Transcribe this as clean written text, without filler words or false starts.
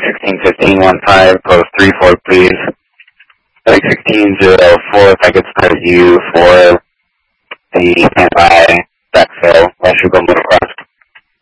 161515, post 34, please. 1604, if I could start you for the standby backfill, I should go move across.